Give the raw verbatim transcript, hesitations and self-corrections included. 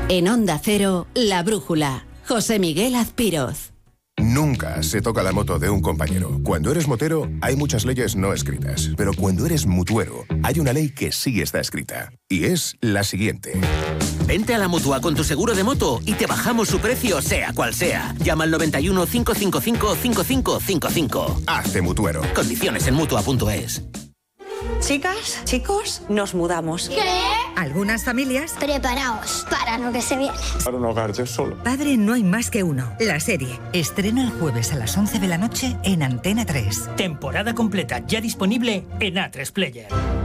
En Onda Cero, La Brújula. José Miguel Azpiroz. Nunca se toca la moto de un compañero. Cuando eres motero, hay muchas leyes no escritas. Pero cuando eres mutuero, hay una ley que sí está escrita. Y es la siguiente. Vente a la Mutua con tu seguro de moto y te bajamos su precio, sea cual sea. Llama al noventa y uno, cincuenta y cinco, cincuenta y cinco cincuenta y cinco. Hazte mutuero. Condiciones en mutua punto es. Chicas, chicos, nos mudamos. ¿Qué? Algunas familias... Preparaos para lo que se viene. Para un hogar yo solo. Padre no hay más que uno. La serie. Estreno el jueves a las once de la noche en Antena tres. Temporada completa ya disponible en A tres Player.